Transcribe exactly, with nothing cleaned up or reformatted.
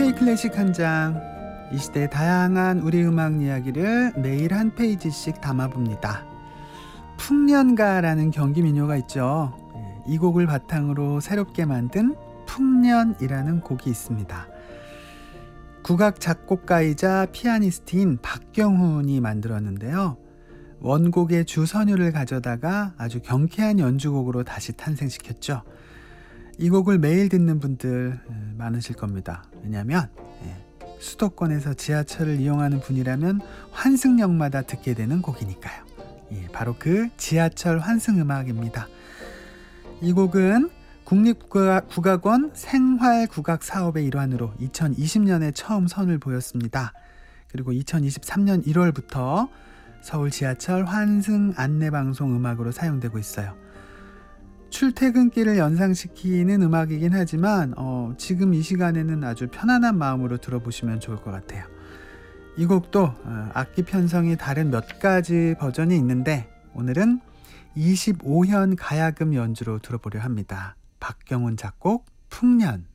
K클래식 한 장, 이 시대의 다양한 우리 음악 이야기를 매일 한 페이지씩 담아봅니다. 풍년가라는 경기 민요가 있죠. 이 곡을 바탕으로 새롭게 만든 풍년이라는 곡이 있습니다. 국악 작곡가이자 피아니스트인 박경훈이 만들었는데요. 원곡의 주선율을 가져다가 아주 경쾌한 연주곡으로 다시 탄생시켰죠. 이 곡을 매일 듣는 분들 많으실 겁니다. 왜냐하면 수도권에서 지하철을 이용하는 분이라면 환승역마다 듣게 되는 곡이니까요. 예, 바로 그 지하철 환승음악입니다. 이 곡은 국립국악원 생활국악 사업의 일환으로 이천이십 년에 처음 선을 보였습니다. 그리고 이천이십삼 년 일월부터 서울 지하철 환승 안내방송 음악으로 사용되고 있어요. 출퇴근길을 연상시키는 음악이긴 하지만 어, 지금 이 시간에는 아주 편안한 마음으로 들어보시면 좋을 것 같아요. 이 곡도 어, 악기 편성이 다른 몇 가지 버전이 있는데 오늘은 이십오 현 가야금 연주로 들어보려 합니다. 박경훈 작곡 풍년.